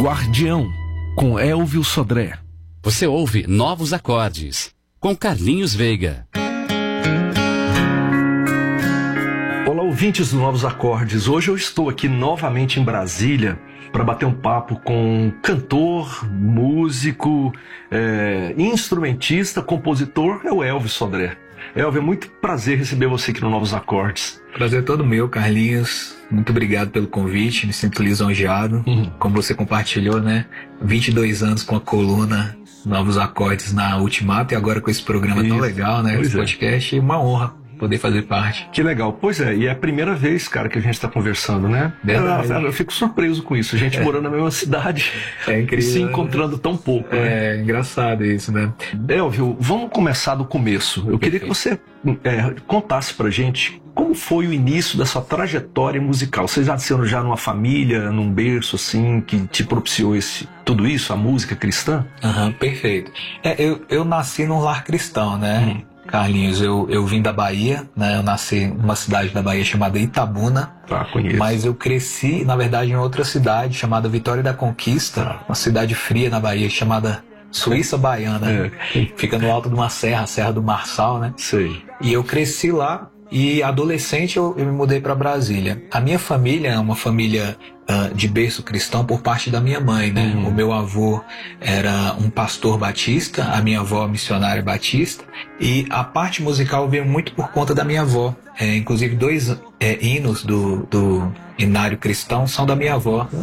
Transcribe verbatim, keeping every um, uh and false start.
Guardião, com Elvio Sodré. Você ouve Novos Acordes, com Carlinhos Veiga. Olá, ouvintes do Novos Acordes. Hoje eu estou aqui novamente em Brasília para bater um papo com cantor, músico, é, instrumentista, compositor, é o Elvio Sodré. Elvio, é muito prazer receber você aqui no Novos Acordes. Prazer todo meu, Carlinhos. Muito obrigado pelo convite, me sinto lisonjeado. Uhum. Como você compartilhou, né? vinte e dois anos com a coluna Novos Acordes na Ultimato e agora com esse programa Isso. tão legal, né? Pois esse podcast, é uma honra poder fazer parte. Que legal. Pois é, e é a primeira vez, cara, que a gente está conversando, né? Verdade. Eu, eu fico surpreso com isso. A gente é. morando na mesma cidade é incrível, e se encontrando tão pouco. É né? engraçado isso, né? Elvio, vamos começar do começo. Eu Perfeito. queria que você é, contasse pra gente como foi o início da sua trajetória musical. Você já nasceu já numa família, num berço assim, que te propiciou esse, tudo isso, a música cristã? Aham, perfeito. É, eu, eu nasci num lar cristão, né? Hum. Carlinhos, eu, eu vim da Bahia, né? Eu nasci numa cidade da Bahia chamada Itabuna. Tá, conheço. Mas eu cresci, na verdade, em outra cidade chamada Vitória da Conquista, tá. uma cidade fria na Bahia chamada Suíça Baiana. É. Fica no alto de uma serra, a Serra do Marçal, né? Sei. E eu cresci lá e adolescente eu, eu me mudei para Brasília. A minha família é uma família uh, de berço cristão por parte da minha mãe, né? Uhum. O meu avô era um pastor batista, a minha avó missionária batista, e a parte musical veio muito por conta da minha avó. É, inclusive dois é, hinos do, do hinário cristão são da minha avó.